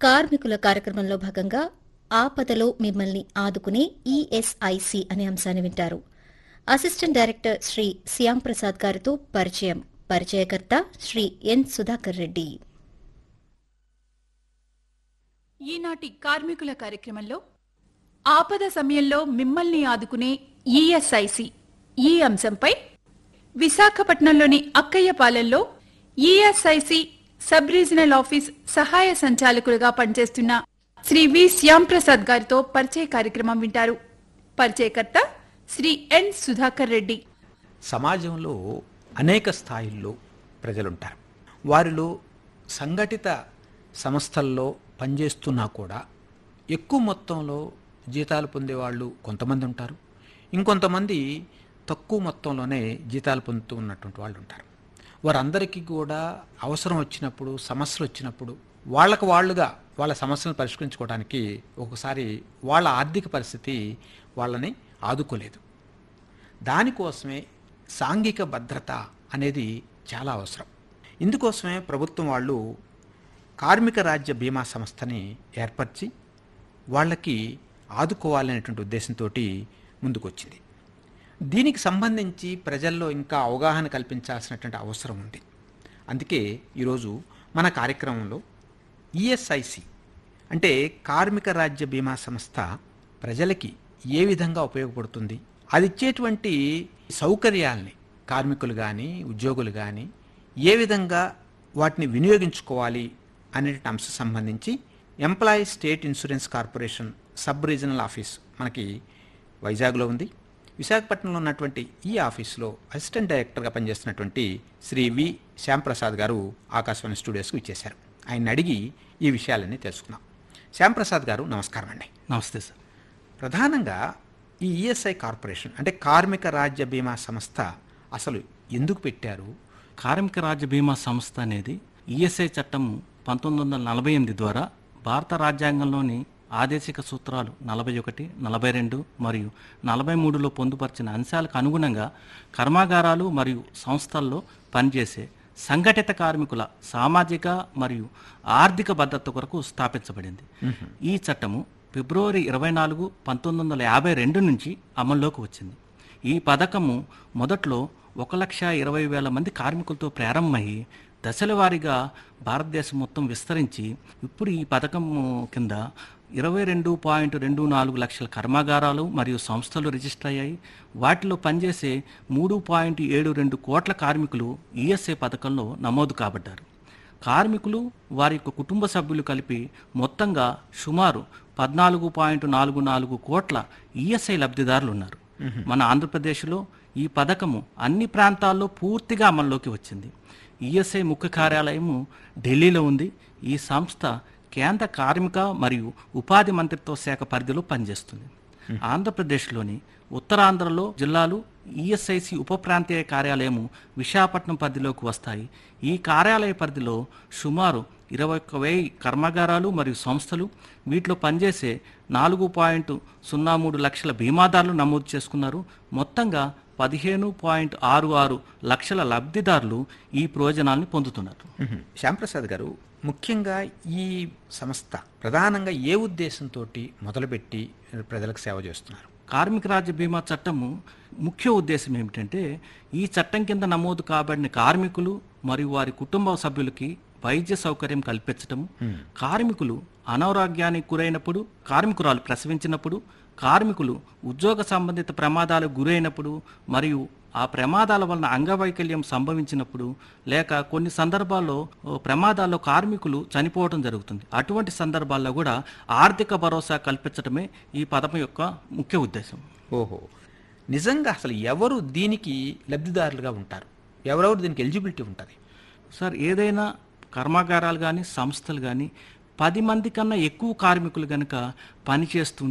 కార్మికుల కార్యక్రమంలో భాగంగా ఆపదలో మిమ్మల్ని ఆదుకునే ఈఎస్ఐసి అనే అంశాన్ని వింటారు. అసిస్టెంట్ డైరెక్టర్ శ్రీ శ్యాం ప్రసాద్ గారితో పరిచయం. పరిచయకర్త శ్రీ ఎన్ సుధాకర్ రెడ్డి. ఈనాటి కార్మికుల కార్యక్రమంలో ఆపద సమయంలో మిమ్మల్ని ఆదుకునే ఈఎస్ఐసి ఈ అంశంపై విశాఖపట్నంలోని అక్కయ్యపాలెంలో ఈఎస్ఐసి సబ్ రీజనల్ ఆఫీస్ సహాయ సంచాలకులుగా పనిచేస్తున్న శ్రీ వి శ్యాంప్రసాద్ గారితో పరిచయ కార్యక్రమం వింటారు. పరిచయకర్త శ్రీ ఎన్ సుధాకర్ రెడ్డి. సమాజంలో అనేక స్థాయిల్లో ప్రజలుంటారు. వారిలో సంఘటిత సంస్థల్లో పనిచేస్తున్నా కూడా ఎక్కువ మొత్తంలో జీతాలు పొందేవాళ్ళు కొంతమంది ఉంటారు. ఇంకొంతమంది తక్కువ మొత్తంలోనే జీతాలు పొందుతూ ఉన్నటువంటి వాళ్ళు ఉంటారు. వారందరికీ కూడా అవసరం వచ్చినప్పుడు, సమస్యలు వచ్చినప్పుడు వాళ్ళకు వాళ్ళుగా వాళ్ళ సమస్యలను పరిష్కరించుకోవడానికి ఒకసారి వాళ్ళ ఆర్థిక పరిస్థితి వాళ్ళని ఆదుకోలేదు. దానికోసమే సాంఘిక భద్రత అనేది చాలా అవసరం. ఇందుకోసమే ప్రభుత్వం వాళ్ళు కార్మిక రాజ్య బీమా సంస్థని ఏర్పరిచి వాళ్ళకి ఆదుకోవాలనేటువంటి ఉద్దేశంతో ముందుకొచ్చింది. దీనికి సంబంధించి ప్రజల్లో ఇంకా అవగాహన కల్పించాల్సినటువంటి అవసరం ఉంది. అందుకే ఈరోజు మన కార్యక్రమంలో ఈఎస్ఐసి అంటే కార్మిక రాజ్య బీమా సంస్థ ప్రజలకి ఏ విధంగా ఉపయోగపడుతుంది, అది ఇచ్చేటువంటి సౌకర్యాల్ని కార్మికులు కానీ ఉద్యోగులు కానీ ఏ విధంగా వాటిని వినియోగించుకోవాలి అనేటువంటి అంశం సంబంధించి employee state insurance corporation sub regional office మనకి వైజాగ్లో ఉంది. విశాఖపట్నంలో ఉన్నటువంటి ఈ ఆఫీసులో అసిస్టెంట్ డైరెక్టర్గా పనిచేస్తున్నటువంటి శ్రీ వి శ్యాంప్రసాద్ గారు ఆకాశవాణి స్టూడియోస్కు ఇచ్చేశారు. ఆయన అడిగి ఈ విషయాలన్నీ తెలుసుకున్నాం. శ్యాంప్రసాద్ గారు నమస్కారం అండి. నమస్తే సార్. ప్రధానంగా ఈ ఈఎస్ఐ కార్పొరేషన్ అంటే కార్మిక రాజ్య బీమా సంస్థ అసలు ఎందుకు పెట్టారు? కార్మిక రాజ్య బీమా సంస్థ అనేది ఈఎస్ఐ చట్టం 1948 ద్వారా భారత రాజ్యాంగంలోని ఆదేశిక సూత్రాలు 41, 42 మరియు 43లో పొందుపరిచిన అంశాలకు అనుగుణంగా కర్మాగారాలు మరియు సంస్థల్లో పనిచేసే సంఘటిత కార్మికుల సామాజిక మరియు ఆర్థిక భద్రత కొరకు స్థాపించబడింది. ఈ చట్టము ఫిబ్రవరి 24, 1952 నుంచి అమల్లోకి వచ్చింది. ఈ పథకము మొదట్లో 1,20,000 మంది కార్మికులతో ప్రారంభమయ్యి దశల వారీగా భారతదేశం మొత్తం విస్తరించి ఇప్పుడు ఈ పథకం కింద 22.24 లక్షల కర్మాగారాలు మరియు సంస్థలు రిజిస్టర్ అయ్యాయి. వాటిలో పనిచేసే 3.72 కోట్ల కార్మికులు ఈఎస్ఐ పథకంలో నమోదు కాబడ్డారు. కార్మికులు వారి యొక్క కుటుంబ సభ్యులు కలిపి మొత్తంగా సుమారు 14.44 కోట్ల ఈఎస్ఐ లబ్ధిదారులు ఉన్నారు. మన ఆంధ్రప్రదేశ్లో ఈ పథకము అన్ని ప్రాంతాల్లో పూర్తిగా అమల్లోకి వచ్చింది. ఈఎస్ఐ ముఖ్య కార్యాలయము ఢిల్లీలో ఉంది. ఈ సంస్థ కేంద్ర కార్మిక మరియు ఉపాధి మంత్రిత్వ శాఖ పరిధిలో పనిచేస్తుంది. ఆంధ్రప్రదేశ్లోని ఉత్తరాంధ్రలో జిల్లాలు ఈఎస్ఐసి ఉప ప్రాంతీయ కార్యాలయము విశాఖపట్నం పరిధిలోకి వస్తాయి. ఈ కార్యాలయ పరిధిలో సుమారు 21,000 కర్మాగారాలు మరియు సంస్థలు, వీటిలో పనిచేసే 4.03 లక్షల బీమాదారులు నమోదు చేసుకున్నారు. మొత్తంగా 15.66 లక్షల లబ్ధిదారులు ఈ ప్రయోజనాలను పొందుతున్నారు. శ్యాంప్రసాద్ గారు, ముఖ్యంగా ఈ సంస్థ ప్రధానంగా ఏ ఉద్దేశంతో మొదలుపెట్టి ప్రజలకు సేవ చేస్తున్నారు? కార్మిక రాజ్య బీమా చట్టము ముఖ్య ఉద్దేశం ఏమిటంటే ఈ చట్టం కింద నమోదు కాబడిన కార్మికులు మరియు వారి కుటుంబ సభ్యులకి వైద్య సౌకర్యం కల్పించటము, కార్మికులు అనారోగ్యానికి గురైనప్పుడు, కార్మికురాలు ప్రసవించినప్పుడు, కార్మికులు ఉద్యోగ సంబంధిత ప్రమాదాలకు గురైనప్పుడు మరియు ఆ ప్రమాదాల వలన అంగవైకల్యం సంభవించినప్పుడు, లేక కొన్ని సందర్భాల్లో ప్రమాదాల్లో కార్మికులు చనిపోవడం జరుగుతుంది. అటువంటి సందర్భాల్లో కూడా ఆర్థిక భరోసా కల్పించడమే ఈ పథకం యొక్క ముఖ్య ఉద్దేశం. ఓహో, నిజంగా అసలు ఎవరు దీనికి లబ్ధిదారులుగా ఉంటారు? ఎవరెవరు దీనికి ఎలిజిబిలిటీ ఉంటుంది? సార్, ఏదైనా కర్మాగారాలు కానీ సంస్థలు కానీ 10 మంది కన్నా ఎక్కువ కార్మికులు కనుక పనిచేస్తుంటే